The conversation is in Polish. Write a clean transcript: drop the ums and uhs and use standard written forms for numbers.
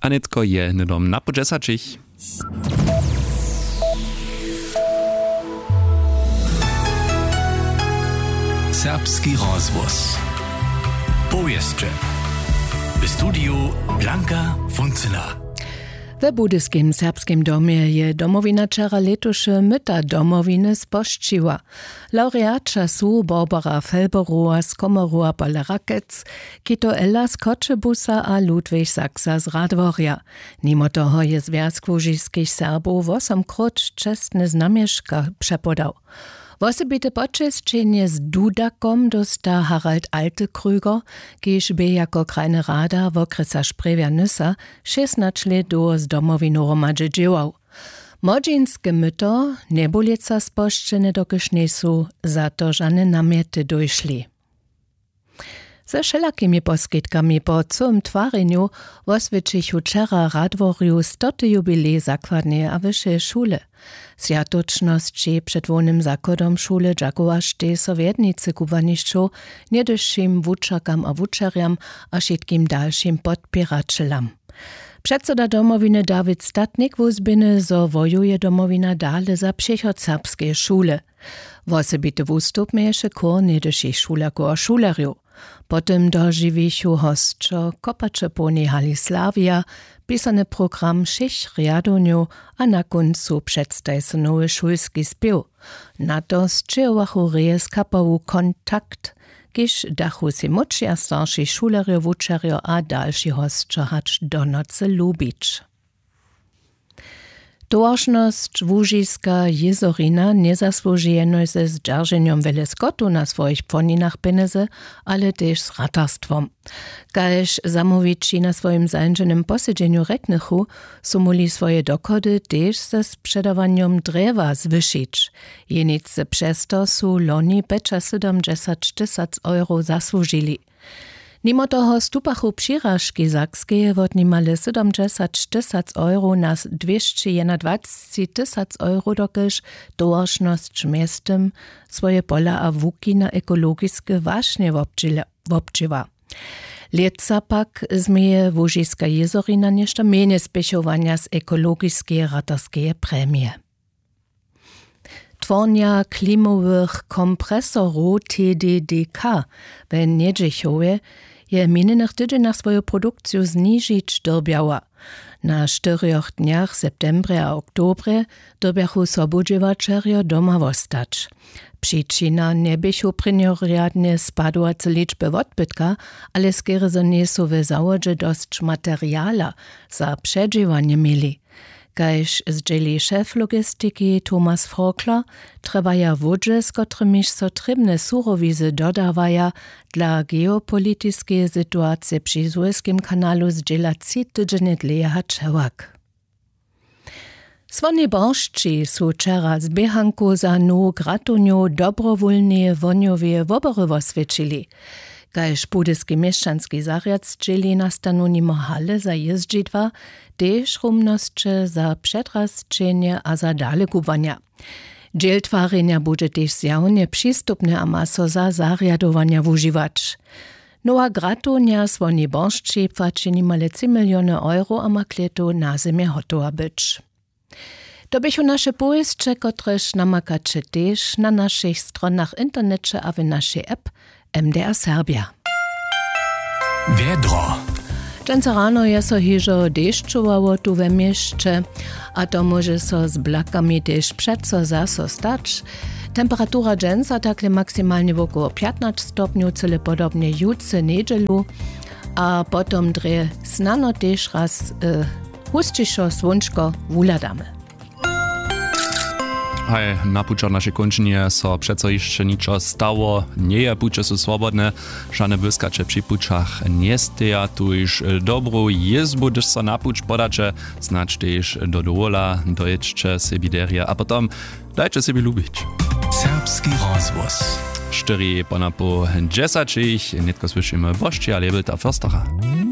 Anetko je nedom na podžesačich. Serbski rozvoz. Powieszcze. W studiu Blanka Funcyna. W budyskim serbskim domie je domowina wczera letusze myta domowiny spościła. Laureat czasu Barbara Felberua z Komorua Balerakec, kito Ella z Kotzebusa a Ludwig Saksa z Radworja. Mimo toho je Związk Łużyskich Serbów 8-krát czestne znamieszka przepodał. Wosebite počesćenje z Dudakom dosta Harald Altekrüger, kiž by jako krajny rada w okresach Sprewia Nysa 16 let do z domowinu romadže džiwał. Modžinskie myto nebulica spoščene dokyż nesu, za to žane namiety dojšli. Ze wszelakimi poskitkami po całym twareniu oswiecichu wczera Radworju 100. jubilej zakładnej a wyższej szule. Sjatoczności przed wolnym zakodom szule dziakoważ tej sowietnicy kubaniszczu, niedyższym wuczakam a wuczariam, a wszystkim dalszym podpieračelam. Przedseda domowiny Dawid Statnik wuzbyny, zo wojuje domowina dale za przychod serbskiej szule. Wosebity wustup mieješe kur niedyższych szulaku a szulariu. Potem dożywichu hostczo kopacze poni Halislavia, pisany program 6 riadoniu, a na końcu przedstaj se nowy szulski spiew. Na to zczyłachu rejes kapawu kontakt, kiż dachu si moči a starszy szulario, wučario a dalszy hostczo hacz do nocy lubić. Towarzność Łużyska Jezorina nie zasługuje se z dzierżeniem wiele skotu na swoich płoninach pieniędzy, ale też z ratarstwem. Każ zamowici na swoim zańczonym posiedzeniu reknychu sumuli swoje dochody też ze sprzedawaniem drewa zwyšić. Jenice przez to su loni 75 000 euro zasłużyli. Mimo toho stupachu přiražky Sakskeje odnímali 70 000 euro na 221 000 euro, dokyż towarzność miestem swoje pola a wuki na ekologiske waśnie wobczywa. Leca pak zmieje Łużyska Jezorina nieszta menie spěchowania z ekologiskie ratarskie premie. Twornia klimowych kompresorów TDDK w Niedźwichowie je minionych tydzieniach swoją produkcję zniżyć dorbiała. Na 4 dniach septembre a oktobre dorbiachu sobudziewačerio doma wostać. Przyczyna nie bychu prynoriadnie spadujące liczby odbytka, ale skiery za niesu w załodzie dość materiala za przedziewanie mieli. Kaž zdjeli szef logistiki Thomas Frokler, trebaja wodże, z którymiż so trybne surowizy dodawaja dla geopolitiskie sytuacje przy Suezkim kanalu zdjela 3 tydzienie dleja czewak. Swoni borszczy su wczera z biehanku za nowu gratuniu dobrowolnie woniowie wobory oswiecili. Kaž budyski mieszczanski zariad zdjeli na stanu nimo hale za jeździdwa, też rumnosće za przedrasčenje a za dale kuwania. Dziel twarzenia bude też zjawnie przystupne a maso za zariadowania wužiwać. Nowa gratunia swoni borszczy płaci nimale 3 miliony euro a makletu na zimie hotowa być. To bychu nasze pojeźdźcze, kotreż namakacze też na naszych stronach internecie a w naszej app MDR Serbia. Wiedro. Dżęca rano je so hižo deščowało tu we mieście, a to może so z blakami też przeco zaso stać. Temperatura dżęca takle maksymalnie około 15 stopniów, cyle podobnie jutce niedzielu, a potom dre snano też raz hustšo słončko wuladamy. Hej, napučo naše končenie so přeco jeszcze ničo stało, nie je puče su swobodne, žane wyskacze przy pučach nie steja, tu iż dobrą jezbu, gdyż so napuč podacze, znacz też do dowola, dojedźcie sebideria, a potom dajcie sobie lubić. Serbski rozvoz. 4 po 10, netko słyszymy boszczy, ale był ta förstacha.